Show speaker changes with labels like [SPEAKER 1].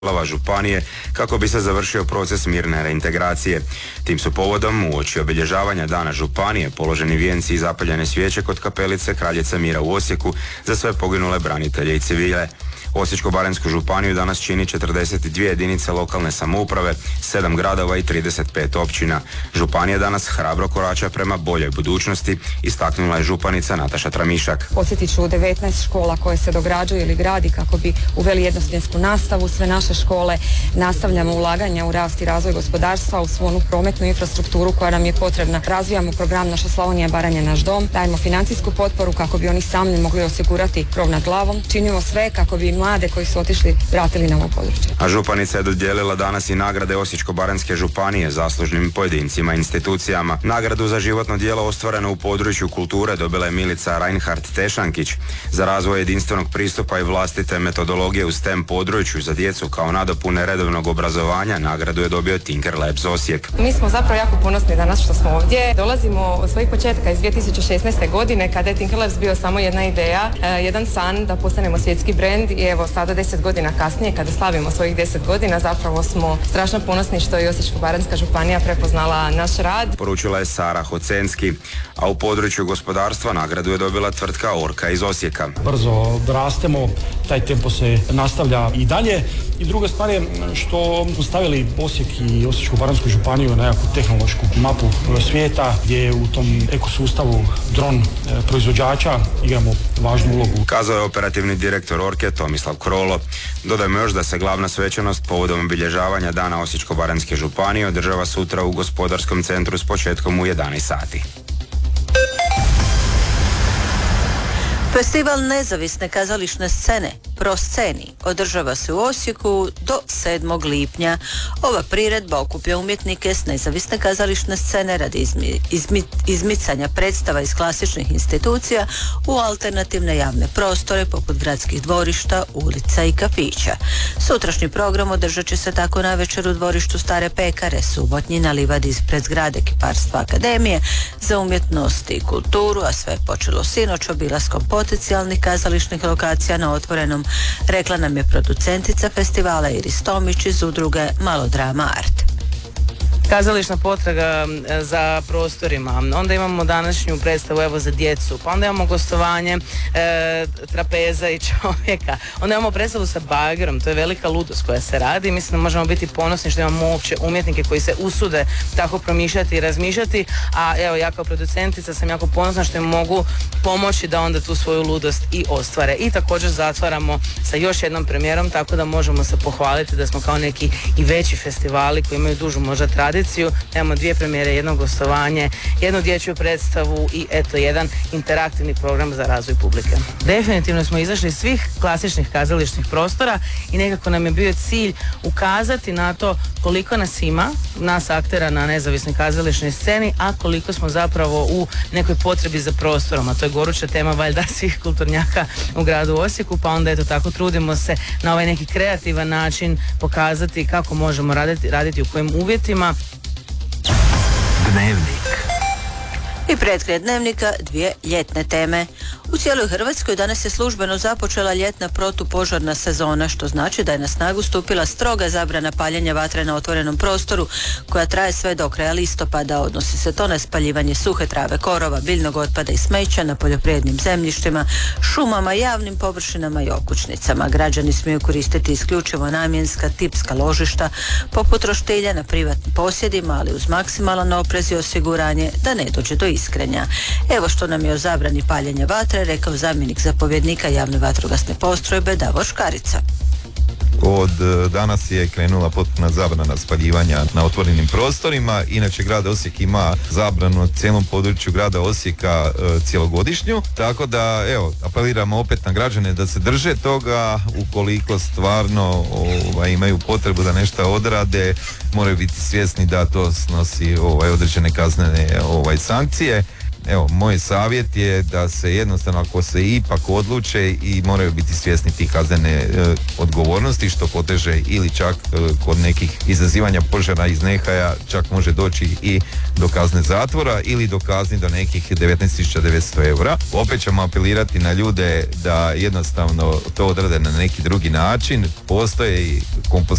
[SPEAKER 1] županije kako bi se završio proces mirne reintegracije. Tim su povodom uoči obilježavanja Dana županije položeni vijenci i zapaljene svijeće kod kapelice Kraljice mira u Osijeku za sve poginule branitelje i civile. Osječko-baranjsku županiju danas čini 42 jedinice lokalne samouprave, 7 gradova i 35 općina. Županija danas hrabro korača prema boljoj budućnosti, istaknula je županica Nataša Tramišak.
[SPEAKER 2] Podsjetit ću 19 škola koje se dograđuju ili gradi kako bi uveli jednosmjensku nastavu. Sve naše škole nastavljamo ulaganja u rast i razvoj gospodarstva, u svu onu prometnu infrastrukturu koja nam je potrebna. Razvijamo program Naša Slavonija, Baranja, naš dom. Dajemo financijsku potporu kako bi oni sami mogli osigurati krov nad glavom. Činimo sve kako bi mlade koji su otišli vratili na ovo područje.
[SPEAKER 1] A županica je dodijelila danas i nagrade Osječko-baranjske županije zaslužnim pojedincima i institucijama. Nagradu za životno djelo ostvareno u području kulture dobila je Milica Reinhardt-Tešankić. Za razvoj jedinstvenog pristupa i vlastite metodologije u STEM području za djecu kao nadopune redovnog obrazovanja nagradu je dobio Tinker Labs Osijek.
[SPEAKER 2] Mi smo zapravo jako ponosni danas što smo ovdje. Dolazimo od svojih početka iz 2016. godine kada je Tinker Labs bio samo jedna ideja, jedan san da postanemo svjetski brend i evo sada 10 godina kasnije kada slavimo svojih 10 godina zapravo smo strašno ponosni što je Osječko-baranjska županija prepoznala naš rad.
[SPEAKER 1] Poručila je Sara Hocenski, a u području gospodarstva nagradu je dobila tvrtka Orka iz Osijeka.
[SPEAKER 3] Brzo rastemo, taj tempo se nastavlja i dalje. I druga stvar je što smo stavili Osijek i Osječko-baranjsku županiju na nekakvu tehnološku mapu svijeta gdje u tom ekosustavu dron proizvođača igramo važnu ulogu.
[SPEAKER 1] Kazao je operativni direktor Orke Tomislav Krolo. Dodajmo još da se glavna svečanost povodom obilježavanja Dana Osječko-baranjske županije održava sutra u Gospodarskom centru s početkom u 11 sati.
[SPEAKER 4] Festival nezavisne kazališne scene Prosceni održava se u Osijeku do 7. lipnja. Ova priredba okuplja umjetnike s nezavisne kazališne scene radi izmicanja predstava iz klasičnih institucija u alternativne javne prostore poput gradskih dvorišta, ulica i kafića. Sutrašnji program održat će se tako navečer u dvorištu Stare pekare, subotnji na livadi ispred zgrade Kiparstva Akademije za umjetnost i kulturu, a sve je počelo sinoć obilaskom potencijalnih kazališnih lokacija na otvorenom, rekla nam je producentica festivala Iris Tomić iz udruge Malodrama Art.
[SPEAKER 5] Kazališna potraga za prostorima, onda imamo današnju predstavu evo za djecu, pa onda imamo gostovanje trapeza i čovjeka, onda imamo predstavu sa bagerom, to je velika ludost koja se radi. Mislim da možemo biti ponosni što imamo uopće umjetnike koji se usude tako promišljati i razmišljati, a evo ja kao producentica sam jako ponosna što im mogu pomoći da onda tu svoju ludost i ostvare. I također zatvaramo sa još jednom premijerom, tako da možemo se pohvaliti da smo kao neki i veći festivali koji imaju dužu možda tradiciju. Imamo 2 premijere, jedno gostovanje, jednu dječju predstavu i eto jedan interaktivni program za razvoj publike. Definitivno smo izašli iz svih klasičnih kazališnih prostora i nekako nam je bio cilj ukazati na to koliko nas ima, nas aktera na nezavisnoj kazališnoj sceni, a koliko smo zapravo u nekoj potrebi za prostorom, a to je goruća tema valjda svih kulturnjaka u gradu Osijeku, pa onda eto tako trudimo se na ovaj neki kreativan način pokazati kako možemo raditi u kojim uvjetima.
[SPEAKER 4] Dnevnik. I pred kraj dnevnika 2 ljetne teme. U cijeloj Hrvatskoj danas je službeno započela ljetna protupožarna sezona, što znači da je na snagu stupila stroga zabrana paljenja vatre na otvorenom prostoru koja traje sve do kraja listopada. Odnosi se to na spaljivanje suhe trave, korova, biljnog otpada i smeća na poljoprivrednim zemljištima, šumama, javnim površinama i okućnicama. Građani smiju koristiti isključivo namjenska tipska ložišta poput roštilja na privatnim posjedima, ali uz maksimalan oprez i osiguranje da ne dođe do iskrenja. Evo što nam je o zabrani paljenja vatre rekao zamjenik zapovjednika javne vatrogasne postrojbe Davor Škarica.
[SPEAKER 6] Od danas je krenula potpuna zabrana spaljivanja na otvorenim prostorima. Inače grad Osijek ima zabranu na cijelom području grada Osijeka cijelogodišnju, tako da evo apeliramo opet na građane da se drže toga. Ukoliko stvarno imaju potrebu da nešto odrade, moraju biti svjesni da to snosi određene kaznene sankcije. evo, moj savjet je da se jednostavno, ako se ipak odluče, i moraju biti svjesni tih kaznene odgovornosti, što poteže ili čak kod nekih izazivanja požara iz nehaja čak može doći i do kazne zatvora ili do kazni do nekih 19.900 eura. Opet ćemo apelirati na ljude da jednostavno to odrade na neki drugi način. Postoje i